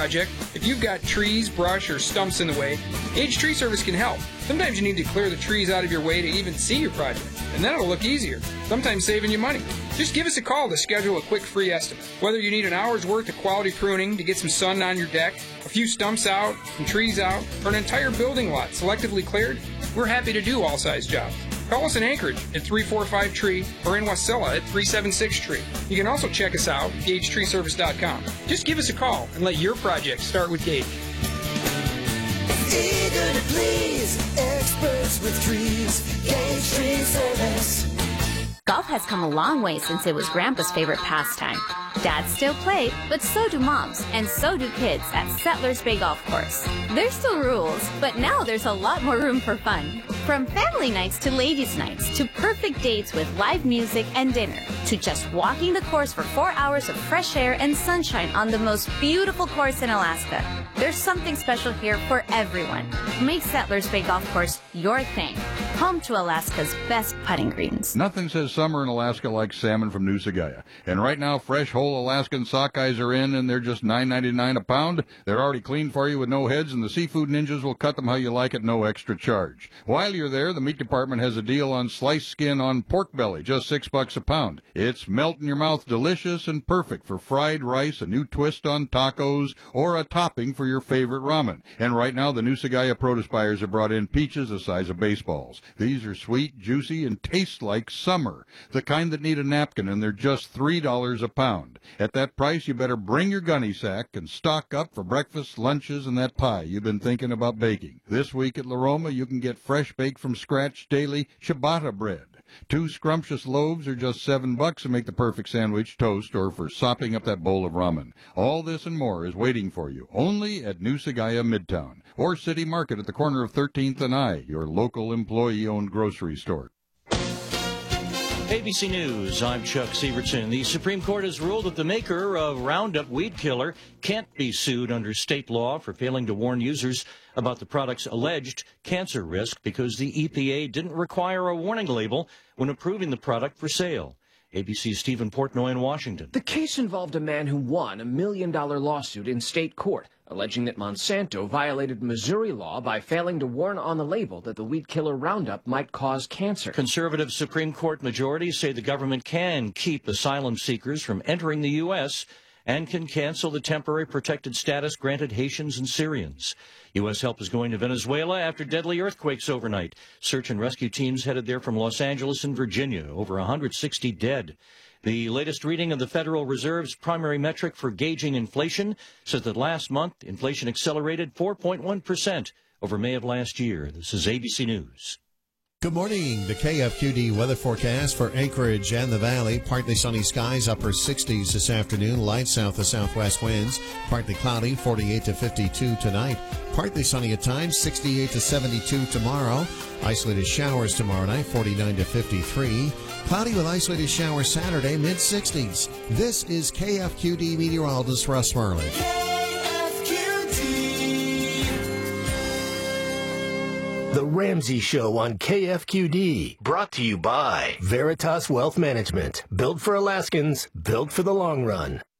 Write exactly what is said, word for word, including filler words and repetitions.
project, if you've got trees, brush, or stumps in the way, Gage Tree Service can help. Sometimes you need to clear the trees out of your way to even see your project, and then it'll look easier, sometimes saving you money. Just give us a call to schedule a quick free estimate. Whether you need an hour's worth of quality pruning to get some sun on your deck, a few stumps out, some trees out, or an entire building lot selectively cleared, we're happy to do all size jobs. Call us in Anchorage at three four five tree or in Wasilla at three seven six tree. You can also check us out at gage tree service dot com. Just give us a call and let your project start with Gage. Eager to please, experts with trees, Gage Tree Service. Golf has come a long way since it was Grandpa's favorite pastime. Dads still play, but so do moms, and so do kids at Settlers Bay Golf Course. There's still rules, but now there's a lot more room for fun. From family nights to ladies' nights to perfect dates with live music and dinner to just walking the course for four hours of fresh air and sunshine on the most beautiful course in Alaska. There's something special here for everyone. Make Settlers Bay Golf Course your thing. Home to Alaska's best putting greens. Nothing says summer in Alaska like salmon from Noosagaya. And right now, fresh whole Alaskan sockeyes are in, and they're just nine ninety-nine a pound. They're already cleaned for you with no heads, and the seafood ninjas will cut them how you like at no extra charge. While you're there, the meat department has a deal on sliced skin on pork belly, just six bucks a pound. It's melt in your mouth delicious and perfect for fried rice, a new twist on tacos, or a topping for your favorite ramen. And right now, the Noosagaya produce buyers have brought in peaches the size of baseballs. These are sweet, juicy, and taste like summer, the kind that need a napkin, and they're just three dollars a pound. At that price, you better bring your gunny sack and stock up for breakfast, lunches, and that pie you've been thinking about baking. This week at La Roma, you can get fresh baked from scratch daily ciabatta bread. Two scrumptious loaves are just seven bucks and make the perfect sandwich, toast, or for sopping up that bowl of ramen. All this and more is waiting for you only at Noosagaya Midtown or City Market at the corner of thirteenth and I, your local employee-owned grocery store. A B C News, I'm Chuck Severson. The Supreme Court has ruled that the maker of Roundup weed killer can't be sued under state law for failing to warn users about the product's alleged cancer risk because the E P A didn't require a warning label when approving the product for sale. A B C's Stephen Portnoy in Washington. The case involved a man who won a million-dollar lawsuit in state court, alleging that Monsanto violated Missouri law by failing to warn on the label that the weed killer Roundup might cause cancer. Conservative Supreme Court majorities say the government can keep asylum seekers from entering the U S and can cancel the temporary protected status granted Haitians and Syrians. U S help is going to Venezuela after deadly earthquakes overnight. Search and rescue teams headed there from Los Angeles and Virginia, over one hundred sixty dead. The latest reading of the Federal Reserve's primary metric for gauging inflation says that last month, inflation accelerated four point one percent over May of last year. This is A B C News. Good morning. The K F Q D weather forecast for Anchorage and the Valley. Partly sunny skies, upper sixties this afternoon. Light south to southwest winds. Partly cloudy, forty-eight to fifty-two tonight. Partly sunny at times, sixty-eight to seventy-two tomorrow. Isolated showers tomorrow night, forty-nine to fifty-three. Cloudy with isolated showers Saturday, mid-sixties. This is K F Q D meteorologist Russ Merlin. The Ramsey Show on K F Q D, brought to you by Veritas Wealth Management. Built for Alaskans, built for the long run.